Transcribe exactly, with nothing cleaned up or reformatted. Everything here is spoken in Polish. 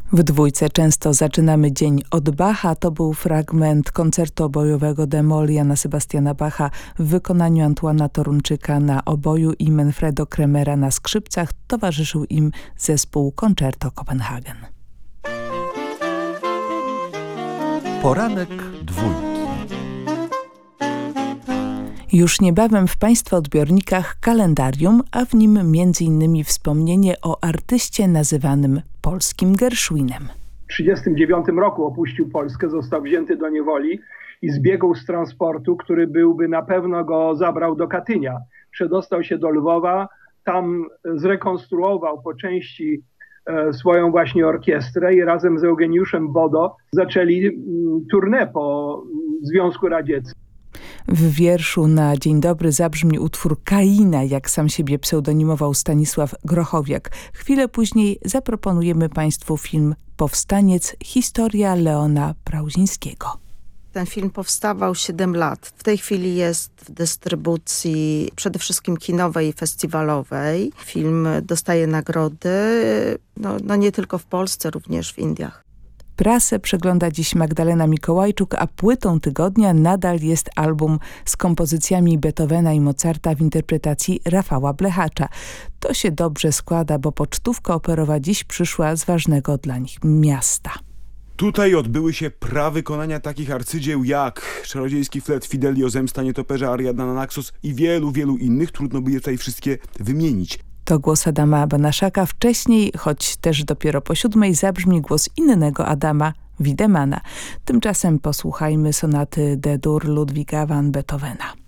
W dwójce często zaczynamy dzień od Bacha. To był fragment koncertu obojowego d-moll Jana Sebastiana Bacha w wykonaniu Antoana Torunczyka na oboju i Manfredo Kremera na skrzypcach. Towarzyszył im zespół Concerto Copenhagen. Poranek dwójki. Już niebawem w Państwa odbiornikach kalendarium, a w nim między innymi wspomnienie o artyście nazywanym polskim Gershwinem. W tysiąc dziewięćset trzydziestym dziewiątym roku opuścił Polskę, został wzięty do niewoli i zbiegł z transportu, który byłby na pewno go zabrał do Katynia. Przedostał się do Lwowa, tam zrekonstruował po części e, swoją właśnie orkiestrę i razem z Eugeniuszem Bodo zaczęli m, tournée po Związku Radzieckim. W wierszu na Dzień Dobry zabrzmi utwór Kaina, jak sam siebie pseudonimował Stanisław Grochowiak. Chwilę później zaproponujemy Państwu film Powstaniec. Historia Leona Prauzińskiego. Ten film powstawał siedem lat. W tej chwili jest w dystrybucji przede wszystkim kinowej i festiwalowej. Film dostaje nagrody, no, no nie tylko w Polsce, również w Indiach. Prasę przegląda dziś Magdalena Mikołajczuk, a płytą tygodnia nadal jest album z kompozycjami Beethovena i Mozarta w interpretacji Rafała Blechacza. To się dobrze składa, bo pocztówka operowa dziś przyszła z ważnego dla nich miasta. Tutaj odbyły się prawykonania takich arcydzieł jak Czarodziejski flet, Fidelio, Zemsta nietoperza, Ariadna na Naxos i wielu, wielu innych. Trudno by je tutaj wszystkie wymienić. To głos Adama Banaszaka. Wcześniej, choć też dopiero po siódmej, zabrzmi głos innego Adama, Widemana. Tymczasem posłuchajmy sonaty D-dur Ludwiga van Beethovena.